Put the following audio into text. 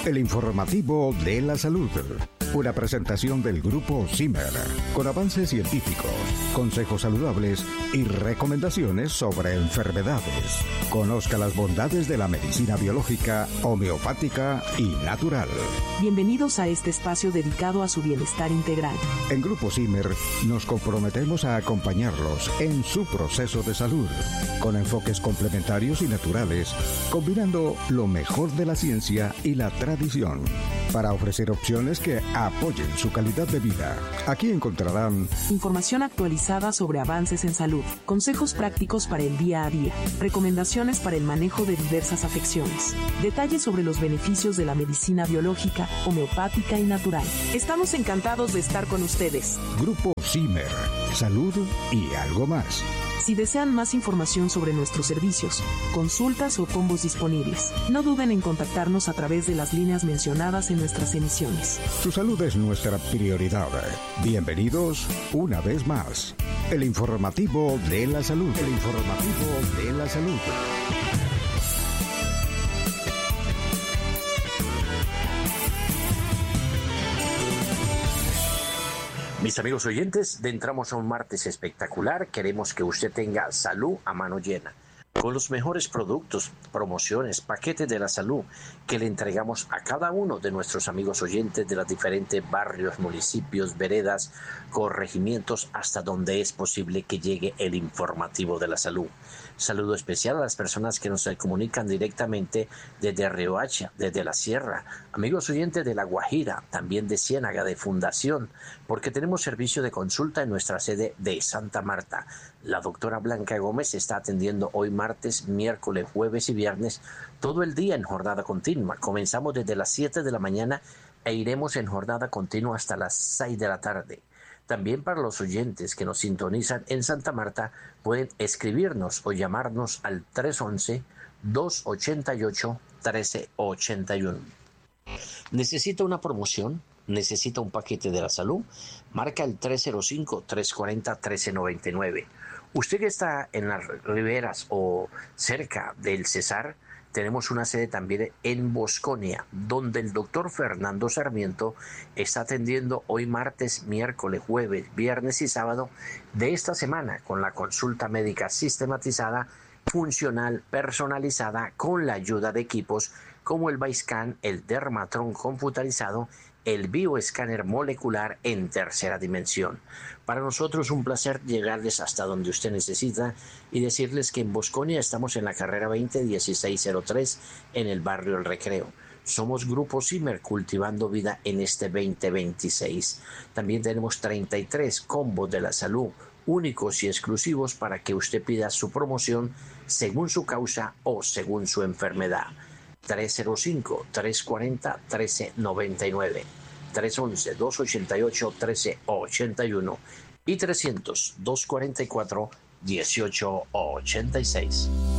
El informativo de la salud. Una presentación del Grupo Zimmer, con avances científicos, consejos saludables y recomendaciones sobre enfermedades. Conozca las bondades de la medicina biológica, homeopática y natural. Bienvenidos a este espacio dedicado a su bienestar integral. En Grupo Zimmer nos comprometemos a acompañarlos en su proceso de salud, con enfoques complementarios y naturales, combinando lo mejor de la ciencia y la tradición, para ofrecer opciones que apoyen su calidad de vida. Aquí encontrarán información actualizada sobre avances en salud, consejos prácticos para el día a día, recomendaciones para el manejo de diversas afecciones, detalles sobre los beneficios de la medicina biológica, homeopática y natural. Estamos encantados de estar con ustedes. Grupo Zimmer, salud y algo más. Si desean más información sobre nuestros servicios, consultas o combos disponibles, no duden en contactarnos a través de las líneas mencionadas en nuestras emisiones. Su salud es nuestra prioridad. Bienvenidos una vez más. El informativo de la salud. El informativo de la salud. Mis amigos oyentes, entramos a un martes espectacular. Queremos que usted tenga salud a mano llena, con los mejores productos, promociones, paquetes de la salud que le entregamos a cada uno de nuestros amigos oyentes de los diferentes barrios, municipios, veredas, corregimientos, hasta donde es posible que llegue el informativo de la salud. Saludo especial a las personas que nos comunican directamente desde Riohacha, desde la Sierra, amigos oyentes de La Guajira, también de Ciénaga, de Fundación, porque tenemos servicio de consulta en nuestra sede de Santa Marta. La doctora Blanca Gómez está atendiendo hoy martes, miércoles, jueves y viernes, todo el día en jornada continua. Comenzamos desde las 7 de la mañana e iremos en jornada continua hasta las 6 de la tarde. También para los oyentes que nos sintonizan en Santa Marta, pueden escribirnos o llamarnos al 311-288-1381. ¿Necesita una promoción? ¿Necesita un paquete de la salud? Marca el 305-340-1399. Usted que está en las riberas o cerca del Cesar, tenemos una sede también en Bosconia, donde el doctor Fernando Sarmiento está atendiendo hoy martes, miércoles, jueves, viernes y sábado de esta semana con la consulta médica sistematizada, funcional, personalizada, con la ayuda de equipos como el Baiscan, el Dermatron computarizado, el bioescáner molecular en tercera dimensión. Para nosotros un placer llegarles hasta donde usted necesita y decirles que en Bosconia estamos en la carrera 20-1603 en el barrio El Recreo. Somos Grupo Zimmer, cultivando vida en este 2026. También tenemos 33 combos de la salud, únicos y exclusivos para que usted pida su promoción según su causa o según su enfermedad. 305-340-1399, 311-288-1381 y 300-244-1886.